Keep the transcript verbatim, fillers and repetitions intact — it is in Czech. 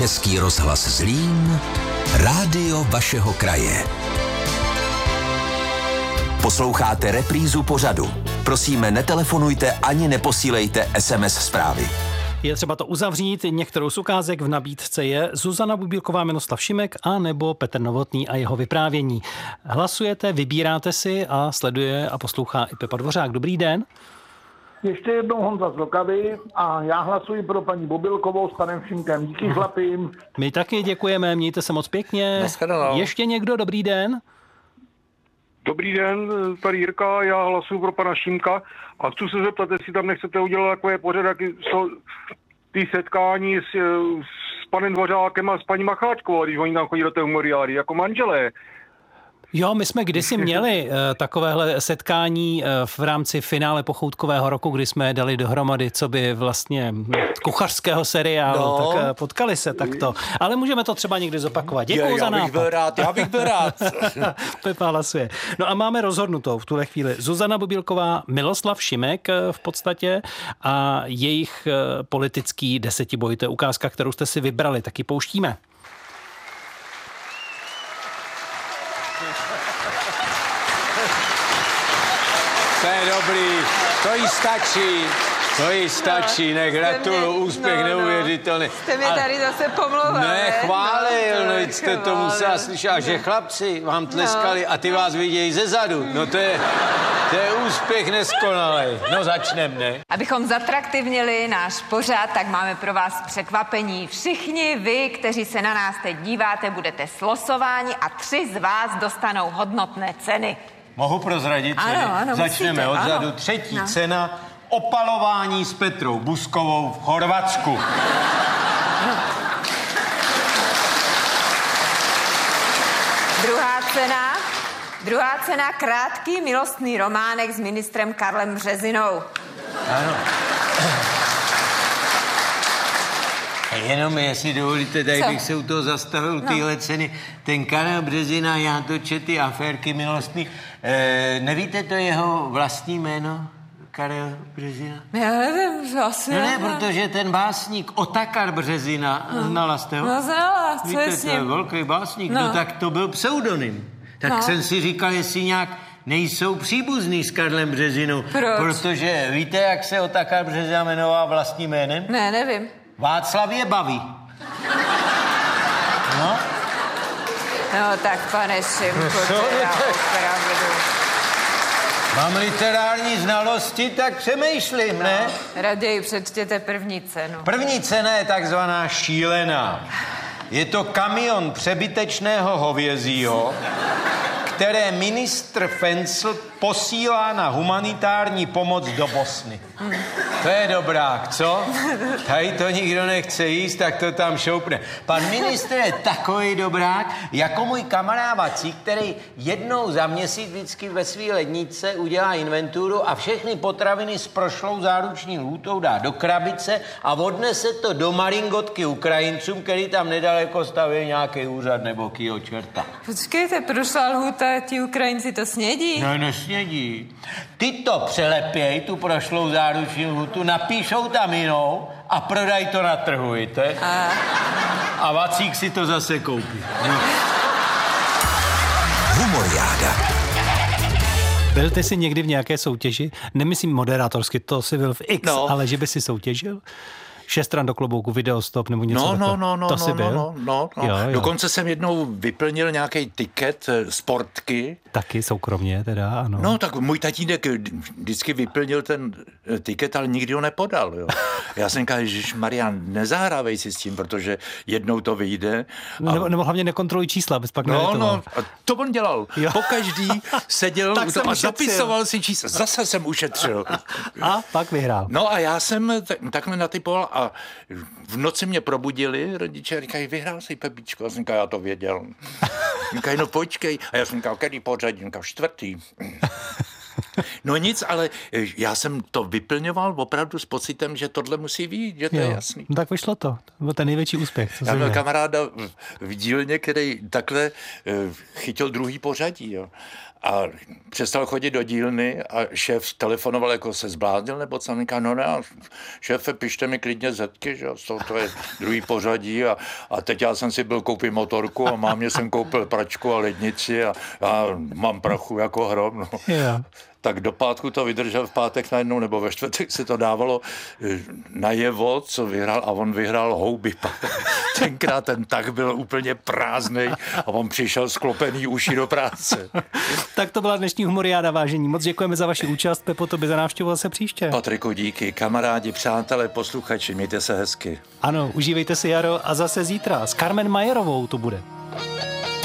Český rozhlas Zlín, rádio vašeho kraje. Posloucháte reprízu pořadu. Prosíme, netelefonujte ani neposílejte es em es zprávy. Je třeba to uzavřít. Některou z ukázek v nabídce je Zuzana Bubílková, Miloslav Šimek a nebo Petr Novotný a jeho vyprávění. Hlasujete, vybíráte si a sleduje a poslouchá i Pepa Dvořák. Dobrý den. Ještě jednou Honza z Vltavy a já hlasuji pro paní Bubílkovou s panem Šimkem. Díky chlapím. My taky děkujeme, mějte se moc pěkně. Nashledanou. Ještě někdo, dobrý den. Dobrý den, tady Jirka, já hlasuji pro pana Šimka a chci se zeptat, jestli tam nechcete udělat takové pořad, ty setkání s, s panem Dvořákem a s paní Macháčkovou, když oni tam chodí do té memoriály, jako manželé. Jo, my jsme kdysi měli uh, takovéhle setkání uh, v rámci finále Pochoutkového roku, kdy jsme je dali dohromady, co by vlastně kuchařského seriálu, no. tak uh, potkali se takto. Ale můžeme to třeba někdy zopakovat. Děkuju za nápad. Já bych byl rád, já bych byl rád. Pepa hlasuje. No a máme rozhodnutou v tuhle chvíli Zuzana Bubílková, Miloslav Šimek uh, v podstatě a jejich uh, politický desetiboj. To je ukázka, kterou jste si vybrali, taky pouštíme. To je dobrý, to jí stačí, to jí stačí, ne, gratuluju, úspěch no, neuvěřitelný. Jste mě tady zase pomlouval, ne? chválil, no, no, jste to musela slyšet, a že chlapci vám tleskali a ty vás vidějí ze zadu, no to je, to je úspěch neskonalej. No začneme, ne? Abychom zatraktivnili náš pořad, tak máme pro vás překvapení. Všichni vy, kteří se na nás teď díváte, budete slosováni a tři z vás dostanou hodnotné ceny. Mohu prozradit? Ano, ano, Začneme musíte, odzadu. ano. Třetí no. cena opalování s Petrou Buskovou v Chorvatsku. Druhá cena, druhá cena krátký milostný románek s ministrem Karlem Březinou. Ano. Jenom, jestli dovolíte, tady Co? bych se u toho zastavil, no. Tyhle ceny. Ten Karel Březina, já to četl, ty aférky milostný. E, nevíte to jeho vlastní jméno? Karel Březina? Já nevím, že asi No ne, protože ten básník Otakar Březina, no. znala jste ho? No znala, co Víte, je s ním? to je velký básník, no. no tak to byl pseudonym. Tak no. jsem si říkal, jestli nějak nejsou příbuzný s Karlem Březinou. Proč? Protože víte, jak se Otakar Březina jmenoval vlastním jménem? Ne, nevím. Václav je baví. No? No tak, pane Šimku, No, teda tak- opravdu. Mám literární znalosti, tak přemýšlím, ne? Raději přečtěte první cenu. První cena je takzvaná šílená. Je to kamion přebytečného hovězího, které ministr Fencl posílá na humanitární pomoc do Bosny. Hmm. To je dobrák, co? Tady to nikdo nechce jíst, tak to tam šoupne. Pan ministr je takový dobrák, jako můj kamarád Vacík, který jednou za měsíc vždycky ve svý ledničce udělá inventuru a všechny potraviny s prošlou záruční lhůtou dá do krabice a odnese to do Maringotky Ukrajincům, který tam nedaleko staví nějaký úřad nebo kýho čerta. Počkejte, prošla lhůta, ti Ukrajinci to snědí? No, nesnědí. Ty to přelepěj, tu prošlou záruční lhůtu, napíšou tam jinou a prodají to na trhu, víte? A, A Vacík si to zase koupí. No. Humoriáda. Byl ty jsi někdy v nějaké soutěži? Nemyslím moderátorsky, to si byl v X, No. ale že by si soutěžil? Šest stran do klobouku, videostop nebo něco No, takového. no, no, no, To no, jsi byl? no, no, no. Jo, jo. Dokonce jsem jednou vyplnil nějaký tiket eh, sportky. Taky soukromně teda, ano. No, tak můj tatínek vždycky vyplnil ten eh, tiket, ale nikdy ho nepodal, jo. Já jsem říkal, že Marian, nezahrávej si s tím, protože jednou to vyjde. A... Nebo, nebo hlavně nekontroluj čísla, abys pak No, needitoval. no, a to on dělal. Jo. Pokaždý seděl Tak u jsem toho a ušetřil. zapisoval si čísla. Zase jsem ušetřil. A pak vyhrál. No a já jsem t- takhle natypoval a v noci mě probudili rodiče a říkají, vyhrál jsi, Pepičko. Já jsem říkal, já to věděl. Říkají, no počkej. A já jsem říkal, který pořadí? Říkal, čtvrtý. No nic, ale já jsem to vyplňoval opravdu s pocitem, že tohle musí vyjít, že to Jo. je jasný. No tak vyšlo to. To byl ten největší úspěch. Co Já jsi měl měl. kamaráda v dílně, který takhle eh, chytil druhý pořadí, jo. A přestal chodit do dílny a šéf telefonoval, jako se zbláznil, nebo co? Říká, no ne, šéfe, pište mi klidně zetky, že jo, to je druhý pořadí a, a teď já jsem si byl koupil motorku a mámě jsem koupil pračku a lednici a, a mám prachu jako hrom, no. Yeah. Tak do pátku to vydržel, v pátek najednou, nebo ve čtvrtek se to dávalo najevo, co vyhrál, a on vyhrál houby. Tenkrát ten tah byl úplně prázdnej a on přišel sklopený uši do práce. Tak to byla dnešní humoriáda, vážení. Moc děkujeme za vaši účast, Pepo, tobě za návštěvu zase příště. Patriku, díky. Kamarádi, přátelé, posluchači, mějte se hezky. Ano, užívejte si jaro a zase zítra s Carmen Majerovou to bude.